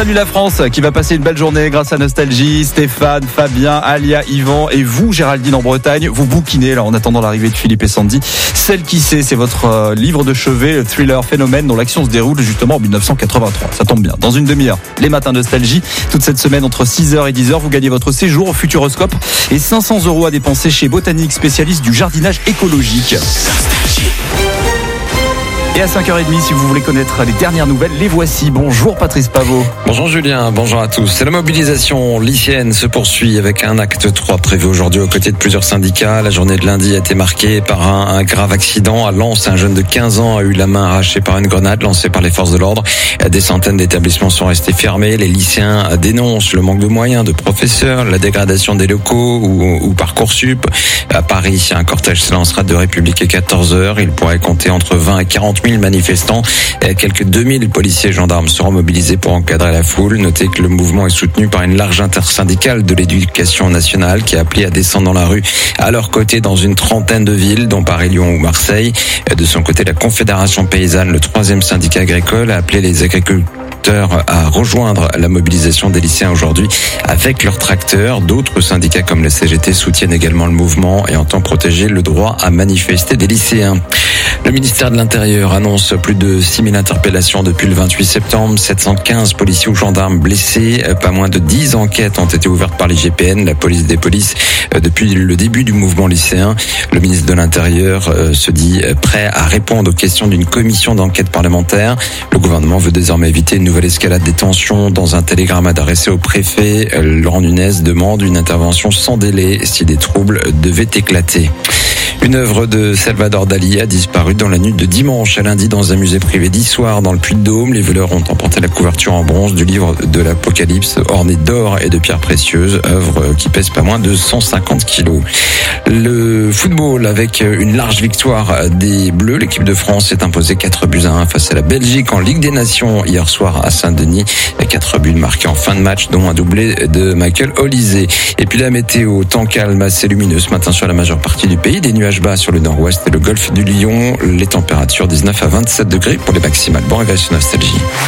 salue la France qui va passer une belle journée grâce à Nostalgie. Stéphane, Fabien, Alia, Yvan et vous, Géraldine en Bretagne, vous bouquinez là en attendant l'arrivée de Philippe et Sandy. Celle qui sait, c'est votre livre de chevet, le thriller Phénomène, dont l'action se déroule justement en 1983. Ça tombe bien. Dans une demi-heure, les matins Nostalgie. Toute cette semaine, entre 6h et 10h, vous gagnez votre séjour au Futuroscope et 500 € à dépenser chez Botanique, spécialiste du jardinage écologique. Et à 5h30, si vous voulez connaître les dernières nouvelles, les voici. Bonjour Patrice Pavot. Bonjour Julien, bonjour à tous. La mobilisation lycéenne se poursuit avec un acte 3 prévu aujourd'hui aux côtés de plusieurs syndicats. La journée de lundi a été marquée par un grave accident. À Lens, un jeune de 15 ans a eu la main arrachée par une grenade lancée par les forces de l'ordre. Des centaines d'établissements sont restés fermés. Les lycéens dénoncent le manque de moyens, de professeurs, la dégradation des locaux ou Parcoursup. À Paris, un cortège s'élancera de République à 14h. Il pourrait compter entre 20 et 40 000 manifestants. Quelques 2000 policiers et gendarmes seront mobilisés pour encadrer la foule. Notez que le mouvement est soutenu par une large intersyndicale de l'éducation nationale qui a appelé à descendre dans la rue à leur côté dans une trentaine de villes, dont Paris, Lyon ou Marseille. De son côté, la Confédération paysanne, le 3e syndicat agricole, a appelé les agriculteurs à rejoindre la mobilisation des lycéens aujourd'hui avec leurs tracteurs. D'autres syndicats comme la CGT soutiennent également le mouvement et entendent protéger le droit à manifester des lycéens. Le ministère de l'Intérieur annonce plus de 6000 interpellations depuis le 28 septembre, 715 policiers ou gendarmes blessés, pas moins de 10 enquêtes ont été ouvertes par l'IGPN, la police des polices, depuis le début du mouvement lycéen. Le ministre de l'Intérieur se dit prêt à répondre aux questions d'une commission d'enquête parlementaire. Le gouvernement veut désormais éviter une nouvelle escalade des tensions. Dans un télégramme adressé au préfet, Laurent Nunez demande une intervention sans délai si des troubles devaient éclater. Une œuvre de Salvador Dali a disparu dans la nuit de dimanche à lundi dans un musée privé d'Issoire dans le Puy-de-Dôme. Les voleurs ont emporté la couverture en bronze du livre de l'Apocalypse orné d'or et de pierres précieuses, œuvre qui pèse pas moins de 150 kilos. Le football avec une large victoire des Bleus. L'équipe de France s'est imposée 4-1 face à la Belgique en Ligue des Nations hier soir à Saint-Denis. 4 buts marqués en fin de match, dont un doublé de Michael Olysée. Et puis la météo, temps calme, assez lumineux ce matin sur la majeure partie du pays. Des nuages bas sur le nord-ouest et le golfe du Lion. Les températures 19 à 27 degrés pour les maximales. Bon réveil sur Nostalgie.